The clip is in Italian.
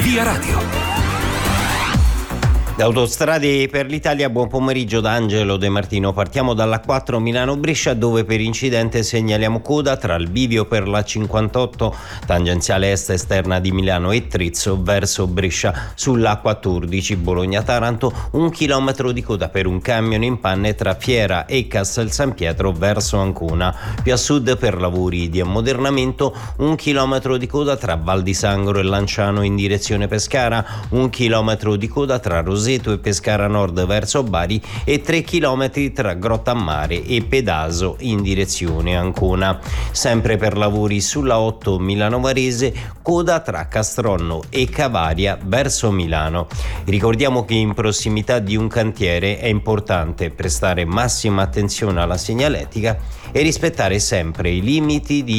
Via Radio. Autostrade per l'Italia, buon pomeriggio da Angelo De Martino. Partiamo dalla 4 Milano-Brescia, dove per incidente segnaliamo coda tra il bivio per la 58 tangenziale est esterna di Milano e Trizzo verso Brescia. Sulla 14 Bologna-Taranto 1 chilometro di coda per un camion in panne tra Fiera e Castel San Pietro verso Ancona. Più a sud per lavori di ammodernamento 1 chilometro di coda tra Val di Sangro e Lanciano in direzione Pescara, 1 chilometro di coda tra Roseto e Pescara Nord verso Bari e 3 chilometri tra Grottammare e Pedaso in direzione Ancona. Sempre per lavori sulla 8 Milano Varese, coda tra Castronno e Cavaria verso Milano. Ricordiamo che in prossimità di un cantiere è importante prestare massima attenzione alla segnaletica e rispettare sempre i limiti di